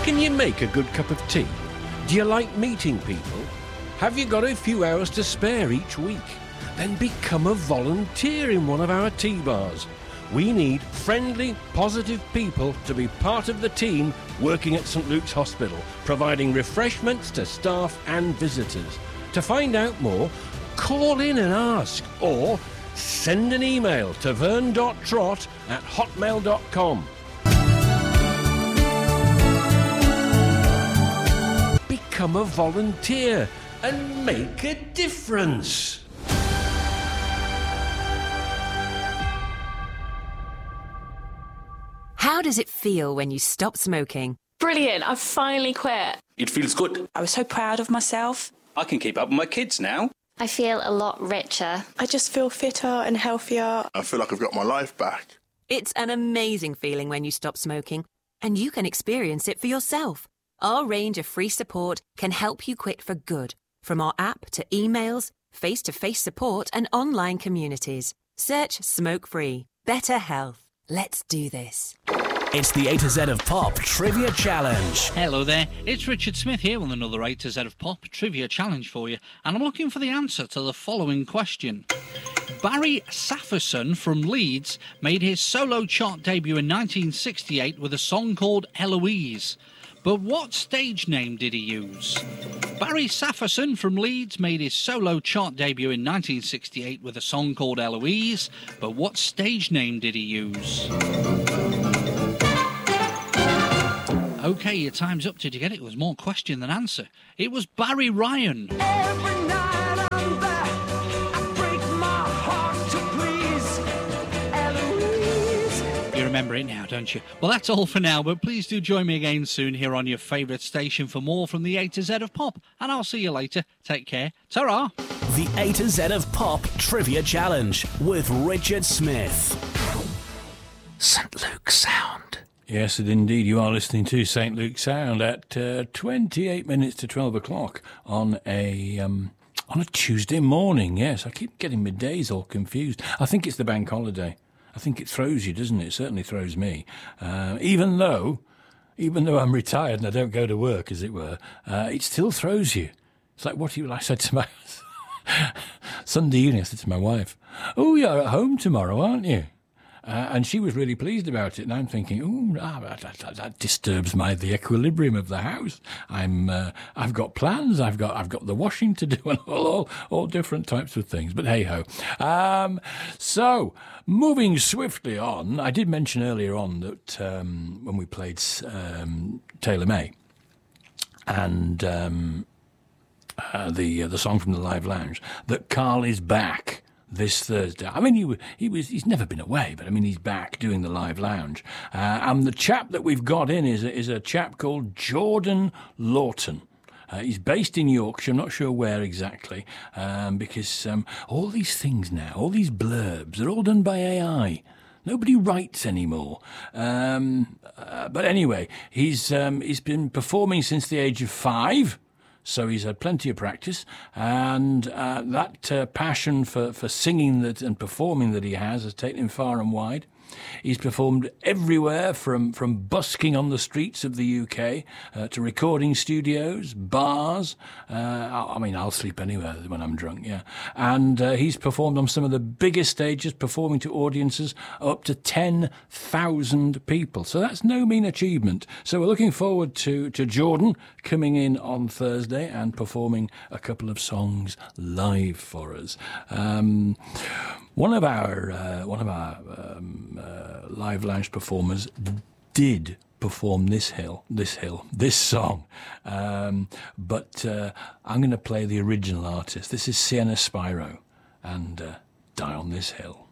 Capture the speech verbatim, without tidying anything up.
Can you make a good cup of tea? Do you like meeting people? Have you got a few hours to spare each week? Then become a volunteer in one of our tea bars. We need friendly, positive people to be part of the team working at St Luke's Hospital, providing refreshments to staff and visitors. To find out more, call in and ask, or send an email to vern dot trot at hotmail dot com. Become a volunteer and make a difference. How does it feel when you stop smoking? Brilliant, I've finally quit. It feels good. I was so proud of myself. I can keep up with my kids now. I feel a lot richer. I just feel fitter and healthier. I feel like I've got my life back. It's an amazing feeling when you stop smoking, and you can experience it for yourself. Our range of free support can help you quit for good, from our app to emails, face-to-face support and online communities. Search Smoke Free. Better health. Let's do this. It's the A to Z of Pop Trivia Challenge. Hello there, it's Richard Smith here with another A to Z of Pop Trivia Challenge for you, and I'm looking for the answer to the following question. Barry Safferson from Leeds made his solo chart debut in nineteen sixty-eight with a song called Eloise. But what stage name did he use? Barry Safferson from Leeds made his solo chart debut in nineteen sixty-eight with a song called Eloise, but what stage name did he use? OK, your time's up. Did you get it? It was more question than answer. It was Barry Ryan. Every night I'm there, I break my heart to please Eloise. You remember it now, don't you? Well, that's all for now, but please do join me again soon here on your favourite station for more from the A to Z of Pop, and I'll see you later. Take care. Ta-ra! The A to Z of Pop Trivia Challenge with Richard Smith. St Luke Sound. Yes, indeed, you are listening to St Luke Sound at uh, twenty-eight minutes to twelve o'clock on a um, on a Tuesday morning. Yes, I keep getting my days all confused. I think it's the bank holiday. I think it throws you, doesn't it? It certainly throws me. Uh, even though, even though I'm retired and I don't go to work, as it were, uh, it still throws you. It's like what you, I said to my Sunday evening. I said to my wife, "Oh, you're at home tomorrow, aren't you?" Uh, and she was really pleased about it, and I'm thinking, "Ooh, ah, that, that, that disturbs my the equilibrium of the house. I'm, uh, I've got plans. I've got, I've got the washing to do, and all, all, all different types of things." But hey ho. Um, so moving swiftly on, I did mention earlier on that um, when we played um, Taylor May and um, uh, the uh, the song from the Live Lounge, that Carl is back this Thursday. I mean, he he was he's never been away, but I mean, he's back doing the Live Lounge. Uh, and the chap that we've got in is a, is a chap called Jordan Lawton. Uh, he's based in Yorkshire. I'm not sure where exactly, um, because um, all these things now, all these blurbs, they're all done by A I. Nobody writes anymore. Um, uh, but anyway, he's um, he's been performing since the age of five. So he's had plenty of practice, and uh, that uh, passion for, for singing that and performing that he has has taken him far and wide. He's performed everywhere, from, from busking on the streets of the U K uh, to recording studios, bars. Uh, I, I mean, I'll sleep anywhere when I'm drunk, yeah. And uh, he's performed on some of the biggest stages, performing to audiences up to ten thousand people. So that's no mean achievement. So we're looking forward to, to Jordan coming in on Thursday and performing a couple of songs live for us. Um, one of our uh, one of our um, uh, Live Lounge performers did perform this hill, this hill, this song, um, but uh, I'm going to play the original artist. This is Sienna Spiro and uh, Die on This Hill.